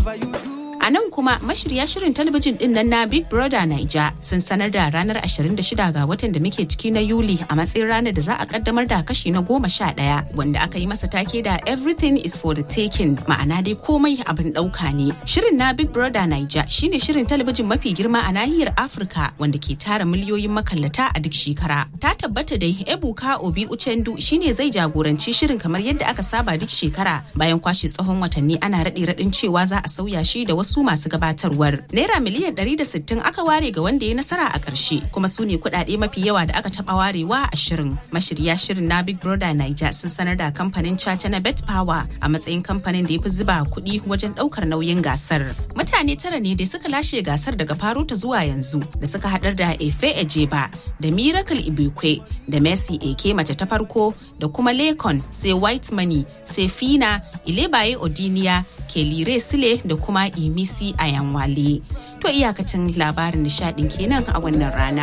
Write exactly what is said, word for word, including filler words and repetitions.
A nan kuma mashirya shirin talabijin din nan na Big Brother Naija sun sanar da ranar ashirin da shida ga watan da muke ciki na Yuli a matsayin ranar da za a kaddamar da kashi na goma sha ɗaya wanda aka yi masa take da Everything is for the taking, ma'ana dai komai abin ɗauka ne. Shirin na Big Brother Naija shine shirin talabijin mafi girma a nahiyar Afirka wanda ke tara miliyoyin makallata a duk shekara. Ta tabbata dai Ebuka Obi Uchendu shine zai jagoranci shirin kamar yadda aka saba duk shekara bayan kwashe tsawon watanni ana raɗe raɗin cewa za a sauya shi da wasu masu gabatarwar. Naira miliyan ɗari da sittin aka ware ga wanda ya nasara a ƙarshe, kuma su ne kuɗaɗe mafi yawa da aka taɓa warewa a shirin. Mashirya shirin na Big Brother Naija sun sanar da kamfanin caca na Bet Power a matsayin kamfanin da ya fi zuba kuɗi wajen ɗaukar nauyin gasar. Mutane tara ne da suka lashe gasar daga faro ta zuwa yanzu, da suka haɗar da Efe Ejeba, da Miracle Ibukwe, da Mercy Eke mace ta farko, da kuma Lekon, sai White Money, sai Fina, Ilebaye Odinia, Kelire Sile da kuma Imisi Ayanwale. To iyakacin labarin nishadin kenan a wannan rana.